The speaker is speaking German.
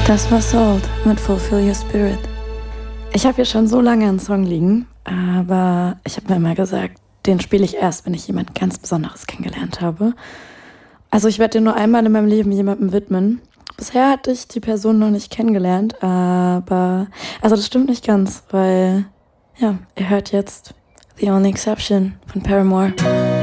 Das war Salt mit Fulfill Your Spirit. Ich habe hier schon so lange einen Song liegen, aber ich habe mir immer gesagt, den spiele ich erst, wenn ich jemand ganz Besonderes kennengelernt habe. Also ich werde den nur einmal in meinem Leben jemandem widmen. Bisher hatte ich die Person noch nicht kennengelernt, aber also das stimmt nicht ganz, weil ja, ihr hört jetzt The Only Exception von Paramore.